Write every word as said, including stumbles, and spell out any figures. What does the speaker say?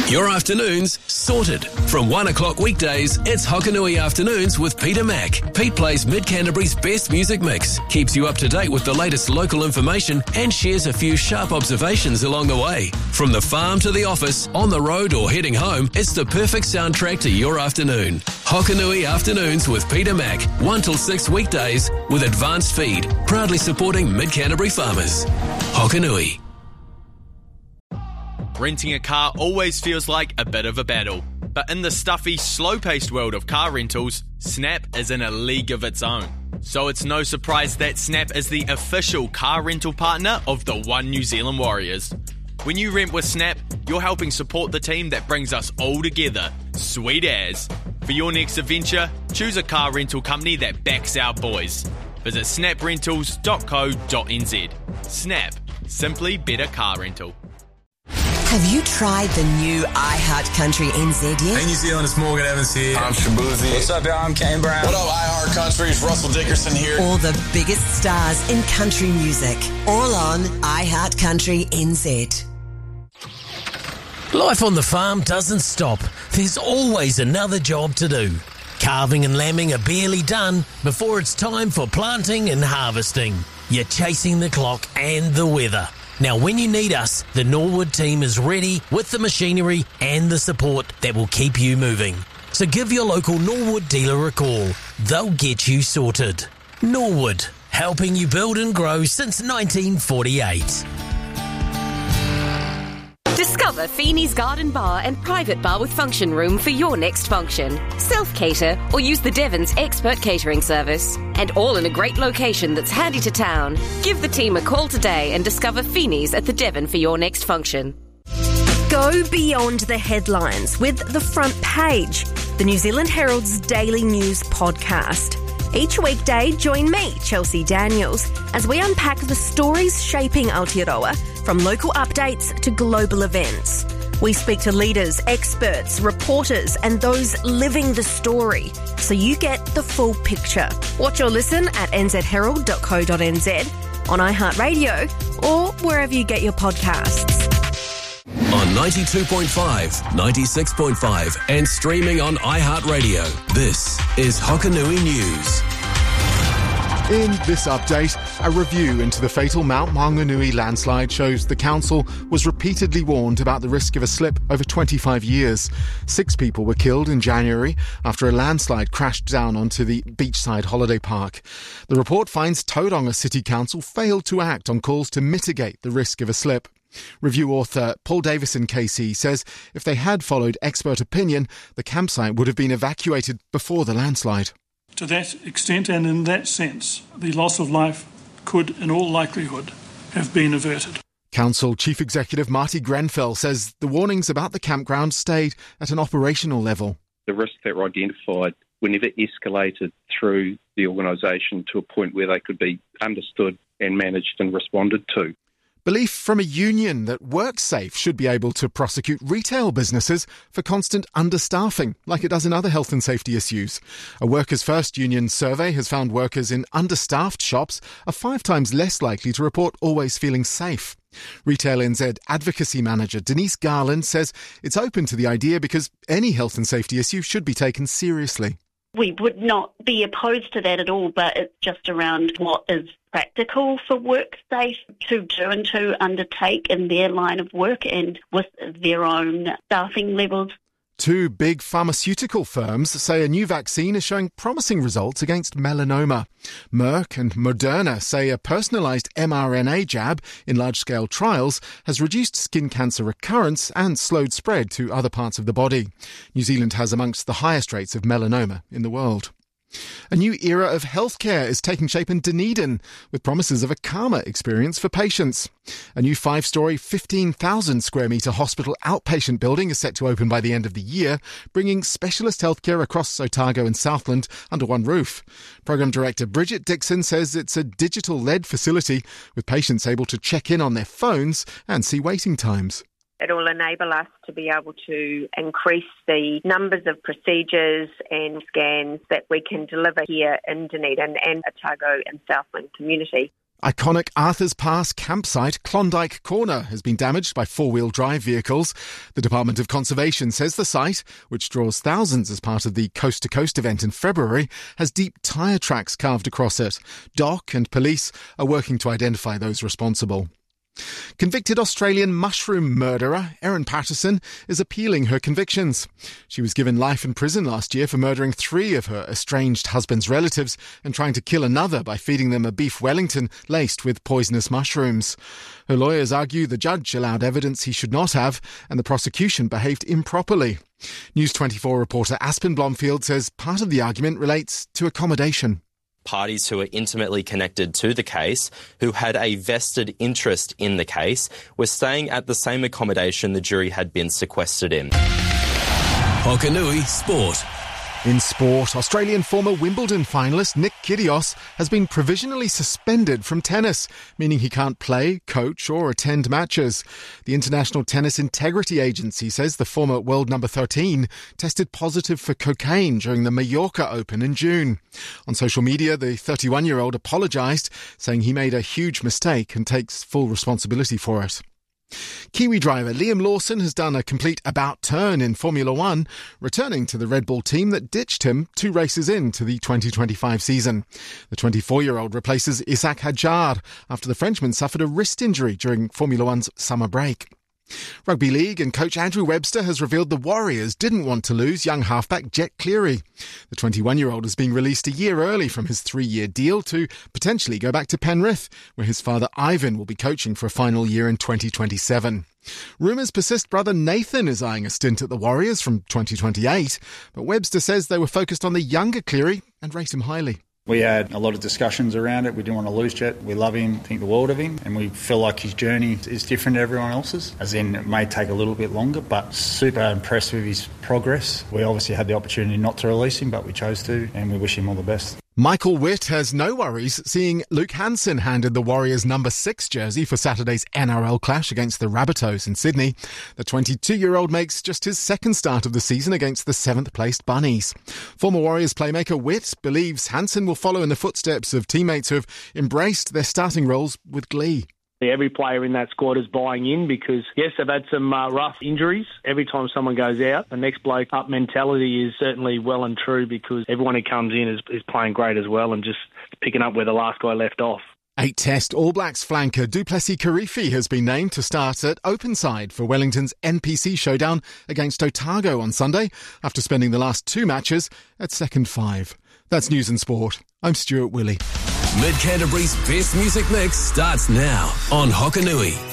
Your afternoons sorted. From one o'clock weekdays, it's Hokanui Afternoons with Peter Mack. Pete plays Mid-Canterbury's best music mix, keeps you up to date with the latest local information and shares a few sharp observations along the way. From the farm to the office, on the road or heading home, it's the perfect soundtrack to your afternoon. Hokanui Afternoons with Peter Mack, one till six weekdays with Advanced Feed, proudly supporting Mid-Canterbury farmers. Hokanui. Renting a car always feels like a bit of a battle, but in the stuffy, slow-paced world of car rentals, Snap is in a league of its own. So it's no surprise that Snap is the official car rental partner of the One New Zealand Warriors. When you rent with Snap, you're helping support the team that brings us all together. Sweet as. For your next adventure, choose a car rental company that backs our boys. Visit snap rentals dot co dot n z. Snap. Simply better car rental. Have you tried the new iHeartCountry N Z yet? Hey New Zealand, it's Morgan Evans here. I'm Shabuzi. What's up, y'all? I'm Kane Brown. What up, iHeartCountry? It's Russell Dickerson here. All the biggest stars in country music. All on iHeartCountry N Z. Life on the farm doesn't stop. There's always another job to do. Calving and lambing are barely done before it's time for planting and harvesting. You're chasing the clock and the weather. Now, when you need us, the Norwood team is ready with the machinery and the support that will keep you moving. So give your local Norwood dealer a call. They'll get you sorted. Norwood, helping you build and grow since nineteen forty-eight. Discover Feeney's Garden Bar and private bar with function room for your next function. Self-cater or use the Devon's expert catering service. And all in a great location that's handy to town. Give the team a call today and discover Feeney's at the Devon for your next function. Go beyond the headlines with The Front Page, the New Zealand Herald's daily news podcast. Each weekday, join me, Chelsea Daniels, as we unpack the stories shaping Aotearoa, from local updates to global events. We speak to leaders, experts, reporters, and those living the story, so you get the full picture. Watch or listen at n z herald dot co dot n z, on iHeartRadio, or wherever you get your podcasts. On ninety-two point five, ninety-six point five, and streaming on iHeartRadio. This is Hokanui News. In this update, a review into the fatal Mount Maunganui landslide shows the council was repeatedly warned about the risk of a slip over twenty-five years. Six people were killed in January after a landslide crashed down onto the beachside holiday park. The report finds Tauranga City Council failed to act on calls to mitigate the risk of a slip. Review author Paul Davison K C says if they had followed expert opinion, the campsite would have been evacuated before the landslide. To that extent and in that sense, the loss of life could, in all likelihood, have been averted. Council Chief Executive Marty Grenfell says the warnings about the campground stayed at an operational level. The risks that were identified were never escalated through the organisation to a point where they could be understood and managed and responded to. Belief from a union that WorkSafe should be able to prosecute retail businesses for constant understaffing, like it does in other health and safety issues. A Workers' First union survey has found workers in understaffed shops are five times less likely to report always feeling safe. Retail N Z advocacy manager Denise Garland says it's open to the idea because any health and safety issue should be taken seriously. We would not be opposed to that at all, but it's just around what is practical for WorkSafe to do and to undertake in their line of work and with their own staffing levels. Two big pharmaceutical firms say a new vaccine is showing promising results against melanoma. Merck and Moderna say a personalised mRNA jab in large-scale trials has reduced skin cancer recurrence and slowed spread to other parts of the body. New Zealand has amongst the highest rates of melanoma in the world. A new era of healthcare is taking shape in Dunedin, with promises of a calmer experience for patients. A new five-storey, fifteen thousand square metre hospital outpatient building is set to open by the end of the year, bringing specialist healthcare across Otago and Southland under one roof. Programme Director Bridget Dixon says it's a digital-led facility, with patients able to check in on their phones and see waiting times. It will enable us to be able to increase the numbers of procedures and scans that we can deliver here in Dunedin and Otago and Southland community. Iconic Arthur's Pass campsite Klondike Corner has been damaged by four-wheel drive vehicles. The Department of Conservation says the site, which draws thousands as part of the Coast to Coast event in February, has deep tyre tracks carved across it. D O C and police are working to identify those responsible. Convicted Australian mushroom murderer Erin Patterson is appealing her convictions. She was given life in prison last year for murdering three of her estranged husband's relatives and trying to kill another by feeding them a beef Wellington laced with poisonous mushrooms. Her lawyers argue the judge allowed evidence he should not have and the prosecution behaved improperly. News twenty-four reporter Aspen Blomfield says part of the argument relates to accommodation. Parties who are intimately connected to the case, who had a vested interest in the case, were staying at the same accommodation the jury had been sequestered in. Hokanui Sport. In sport, Australian former Wimbledon finalist Nick Kyrgios has been provisionally suspended from tennis, meaning he can't play, coach or attend matches. The International Tennis Integrity Agency says the former world number thirteen tested positive for cocaine during the Mallorca Open in June. On social media, the thirty-one-year-old apologised, saying he made a huge mistake and takes full responsibility for it. Kiwi driver Liam Lawson has done a complete about turn in Formula One, returning to the Red Bull team that ditched him two races into the twenty twenty-five season. The twenty-four-year-old replaces Isaac Hadjar after the Frenchman suffered a wrist injury during Formula One's summer break. Rugby League and coach Andrew Webster has revealed the Warriors didn't want to lose young halfback Jet Cleary. The twenty-one-year-old is being released a year early from his three-year deal to potentially go back to Penrith, where his father Ivan will be coaching for a final year in twenty twenty-seven. Rumours persist brother Nathan is eyeing a stint at the Warriors from twenty twenty-eight, but Webster says they were focused on the younger Cleary and rate him highly. We had a lot of discussions around it. We didn't want to lose Jet. We love him, think the world of him, and we feel like his journey is different to everyone else's, as in it may take a little bit longer, but super impressed with his progress. We obviously had the opportunity not to release him, but we chose to, and we wish him all the best. Michael Witt has no worries seeing Luke Hansen handed the Warriors' number six jersey for Saturday's N R L clash against the Rabbitohs in Sydney. The twenty-two-year-old makes just his second start of the season against the seventh-placed Bunnies. Former Warriors playmaker Witt believes Hansen will follow in the footsteps of teammates who have embraced their starting roles with glee. Every player in that squad is buying in because, yes, they've had some uh, rough injuries. Every time someone goes out, the next bloke up mentality is certainly well and true because everyone who comes in is, is playing great as well and just picking up where the last guy left off. Eight-test All Blacks flanker du Plessis-Kirifi has been named to start at Openside for Wellington's N P C showdown against Otago on Sunday after spending the last two matches at second five. That's News and Sport. I'm Stuart Willey. Mid Canterbury's best music mix starts now on Hokanui.